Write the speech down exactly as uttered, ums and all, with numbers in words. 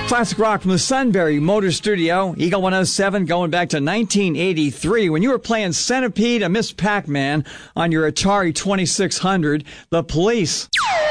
Classic rock from the Sunbury Motor Studio. Eagle one oh seven going back to nineteen eighty-three when you were playing Centipede and Miss Pac-Man on your Atari twenty-six hundred. The Police.